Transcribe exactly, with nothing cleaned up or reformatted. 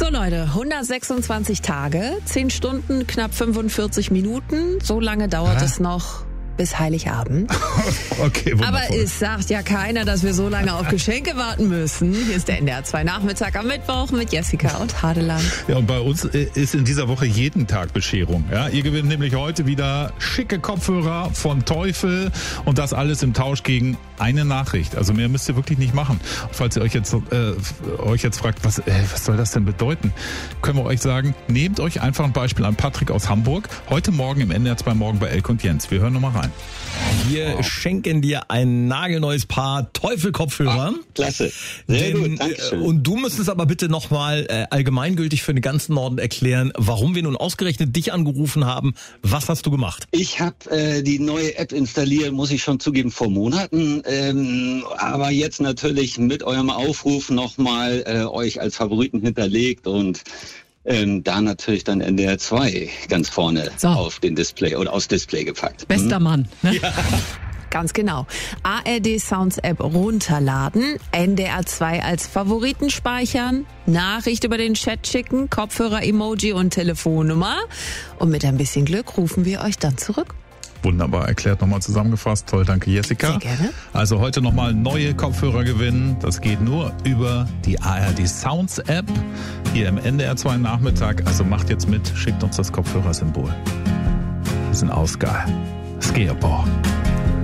So Leute, hundertsechsundzwanzig Tage, zehn Stunden, knapp fünfundvierzig Minuten. So lange dauert Hä? es noch bis Heiligabend. Okay, wundervoll. Aber es sagt ja keiner, dass wir so lange auf Geschenke warten müssen. Hier ist der N D R zwei Nachmittag am Mittwoch mit Jessica und Hadeland. Ja, und bei uns ist in dieser Woche jeden Tag Bescherung. Ja, ihr gewinnt nämlich heute wieder schicke Kopfhörer von Teufel und das alles im Tausch gegen eine Nachricht. Also mehr müsst ihr wirklich nicht machen. Falls ihr euch jetzt äh, euch jetzt fragt, was, äh, was soll das denn bedeuten, können wir euch sagen, nehmt euch einfach ein Beispiel an Patrick aus Hamburg. Heute Morgen im N D R zwei Morgen bei Elke und Jens. Wir hören nochmal rein. Wir wow. schenken dir ein nagelneues Paar Teufel-Kopfhörer. Ah, klasse. Sehr Denn, gut, Dankeschön. Und du müsstest aber bitte nochmal äh, allgemeingültig für den ganzen Norden erklären, warum wir nun ausgerechnet dich angerufen haben. Was hast du gemacht? Ich habe äh, die neue App installiert, muss ich schon zugeben, vor Monaten. Ähm, aber jetzt natürlich mit eurem Aufruf nochmal äh, euch als Favoriten hinterlegt und Ähm, da natürlich dann N D R zwei ganz vorne so. auf den Display oder aufs Display gepackt. Bester hm? Mann. Ne? Ja. Ganz genau. A R D Sounds App runterladen, N D R zwei als Favoriten speichern, Nachricht über den Chat schicken, Kopfhörer-Emoji und Telefonnummer. Und mit ein bisschen Glück rufen wir euch dann zurück. Wunderbar erklärt, nochmal zusammengefasst. Toll, danke Jessica. Sehr gerne. Also heute nochmal neue Kopfhörer gewinnen. Das geht nur über die A R D Sounds App hier im N D R zwei Nachmittag. Also macht jetzt mit, schickt uns das Kopfhörersymbol. Wir sind ausgeil. Skeerboah.